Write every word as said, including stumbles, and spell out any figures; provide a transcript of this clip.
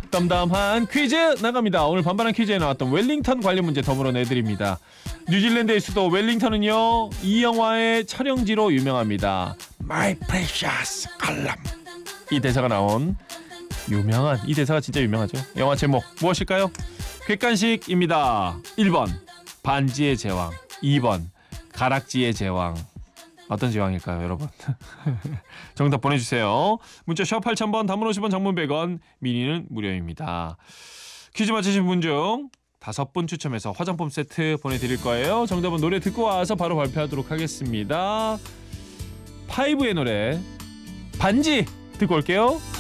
덤덤한 퀴즈 나갑니다. 오늘 반반한 퀴즈에 나왔던 웰링턴 관련 문제 덤으로 내드립니다. 뉴질랜드의 수도 웰링턴은요, 이 영화의 촬영지로 유명합니다. My Precious Column. 이 대사가 나온 유명한, 이 대사가 진짜 유명하죠. 영화 제목 무엇일까요? 객관식입니다. 일 번 반지의 제왕, 이 번 가락지의 제왕. 어떤 제왕일까요, 여러분? 정답 보내주세요. 문자 샵 팔천 번, 단문 오십 원, 장문 백 원, 미니는 무료입니다. 퀴즈 맞히신 분 중 다섯 분 추첨해서 화장품 세트 보내드릴 거예요. 정답은 노래 듣고 와서 바로 발표하도록 하겠습니다. 파이브의 노래 반지 듣고 올게요.